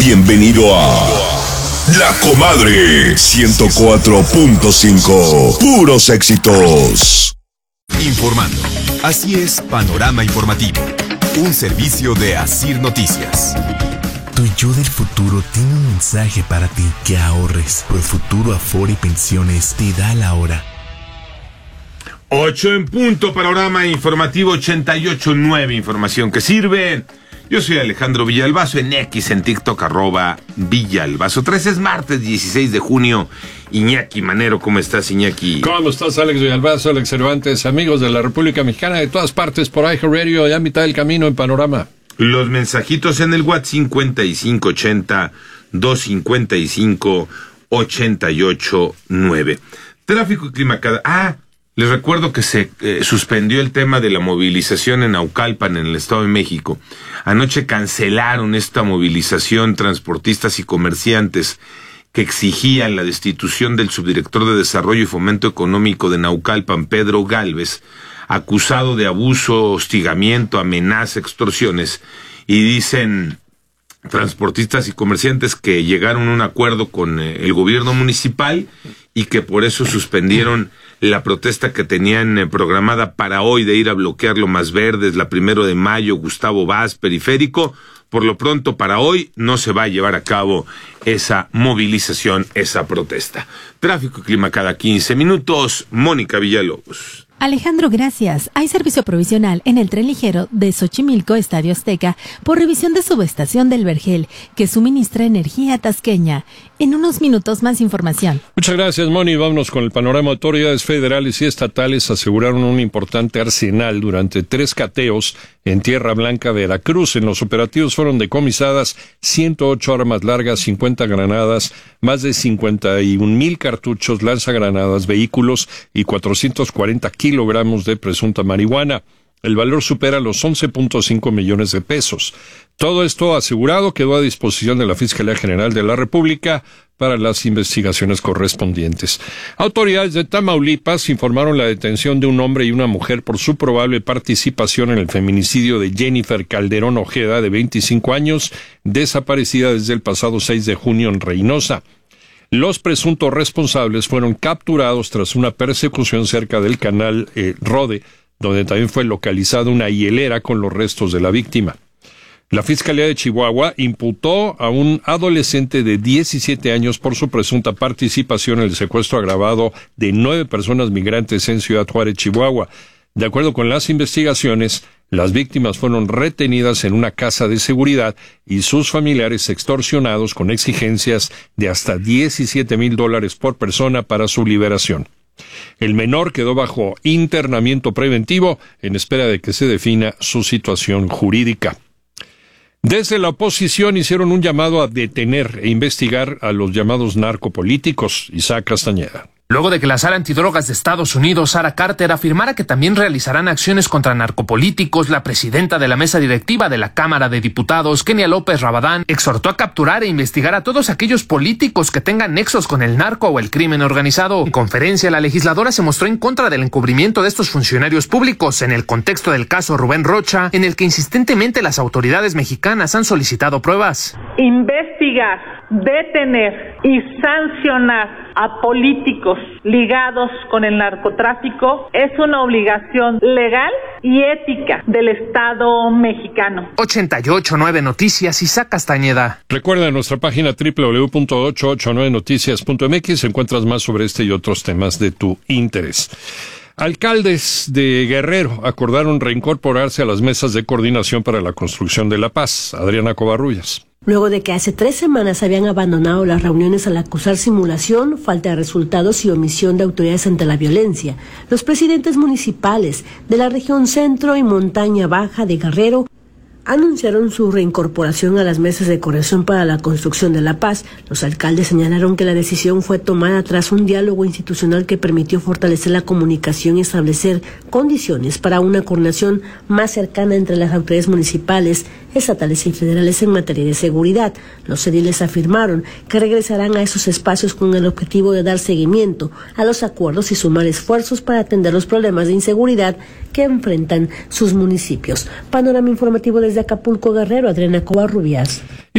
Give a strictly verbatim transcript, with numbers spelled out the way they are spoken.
Bienvenido a La Comadre ciento cuatro punto cinco. Puros éxitos. Informando. Así es, Panorama Informativo. Un servicio de Asir Noticias. Tu yo del futuro tiene un mensaje para ti: que ahorres. Profuturo Afore y Pensiones te da la hora. Ocho en punto, Panorama Informativo ochenta y ocho punto nueve, información que sirve. Yo soy Alejandro Villalbazo, en X, en TikTok, arroba Villalbazo. tres es martes dieciséis de junio. Iñaki Manero, ¿cómo estás, Iñaki? ¿Cómo estás, Alex Villalbazo, Alex Cervantes, amigos de la República Mexicana, de todas partes, por iHeartRadio, ya a mitad del camino en Panorama? Los mensajitos en el WhatsApp cincuenta y cinco ochenta, doscientos cincuenta y cinco, ochenta y ocho nueve. Tráfico y clima cada... Ah, les recuerdo que se eh, suspendió el tema de la movilización en Naucalpan, en el Estado de México. Anoche cancelaron esta movilización transportistas y comerciantes que exigían la destitución del subdirector de Desarrollo y Fomento Económico de Naucalpan, Pedro Gálvez, acusado de abuso, hostigamiento, amenaza, extorsiones, y dicen transportistas y comerciantes que llegaron a un acuerdo con eh, el gobierno municipal y que por eso suspendieron la protesta que tenían eh, programada para hoy de ir a bloquear Lomas Verdes, la primero de mayo, Gustavo Vaz, Periférico. Por lo pronto, para hoy no se va a llevar a cabo esa movilización, esa protesta. Tráfico y clima cada quince minutos. Mónica Villalobos. Alejandro, gracias. Hay servicio provisional en el tren ligero de Xochimilco, Estadio Azteca, por revisión de subestación del Vergel, que suministra energía tasqueña. En unos minutos, más información. Muchas gracias, Moni. Vámonos con el panorama. Autoridades federales y estatales aseguraron un importante arsenal durante tres cateos en Tierra Blanca, Veracruz. En los operativos fueron decomisadas ciento ocho armas largas, cincuenta granadas, más de cincuenta y un mil cartuchos, lanzagranadas, vehículos y cuatrocientos cuarenta kilogramos de presunta marihuana. El valor supera los once punto cinco millones de pesos. Todo esto asegurado quedó a disposición de la Fiscalía General de la República para las investigaciones correspondientes. Autoridades de Tamaulipas informaron la detención de un hombre y una mujer por su probable participación en el feminicidio de Jennifer Calderón Ojeda, de veinticinco años, desaparecida desde el pasado seis de junio en Reynosa. Los presuntos responsables fueron capturados tras una persecución cerca del canal eh, Rode, donde también fue localizada una hielera con los restos de la víctima. La Fiscalía de Chihuahua imputó a un adolescente de diecisiete años por su presunta participación en el secuestro agravado de nueve personas migrantes en Ciudad Juárez, Chihuahua. De acuerdo con las investigaciones, las víctimas fueron retenidas en una casa de seguridad y sus familiares extorsionados con exigencias de hasta diecisiete mil dólares por persona para su liberación. El menor quedó bajo internamiento preventivo en espera de que se defina su situación jurídica. Desde la oposición hicieron un llamado a detener e investigar a los llamados narcopolíticos. Isaac Castañeda. Luego de que la Sala Antidrogas de Estados Unidos, Sara Carter, afirmara que también realizarán acciones contra narcopolíticos, la presidenta de la mesa directiva de la Cámara de Diputados, Kenia López Rabadán, exhortó a capturar e investigar a todos aquellos políticos que tengan nexos con el narco o el crimen organizado. En conferencia, la legisladora se mostró en contra del encubrimiento de estos funcionarios públicos en el contexto del caso Rubén Rocha, en el que insistentemente las autoridades mexicanas han solicitado pruebas. Investigar, detener y sancionar a políticos ligados con el narcotráfico es una obligación legal y ética del Estado mexicano. ochenta y ocho punto nueve Noticias, Isaac Castañeda. Recuerda en nuestra página doble u doble u doble u punto ochocientos ochenta y nueve noticias punto m x encuentras más sobre este y otros temas de tu interés. Alcaldes de Guerrero acordaron reincorporarse a las mesas de coordinación para la construcción de la paz. Adriana Covarrubias. Luego de que hace tres semanas habían abandonado las reuniones al acusar simulación, falta de resultados y omisión de autoridades ante la violencia, los presidentes municipales de la región centro y montaña baja de Guerrero anunciaron su reincorporación a las mesas de coordinación para la construcción de la paz. Los alcaldes señalaron que la decisión fue tomada tras un diálogo institucional que permitió fortalecer la comunicación y establecer condiciones para una coordinación más cercana entre las autoridades municipales, estatales y federales en materia de seguridad. Los ediles afirmaron que regresarán a esos espacios con el objetivo de dar seguimiento a los acuerdos y sumar esfuerzos para atender los problemas de inseguridad que enfrentan sus municipios. Panorama informativo desde Acapulco, Guerrero, Adriana Covarrubias.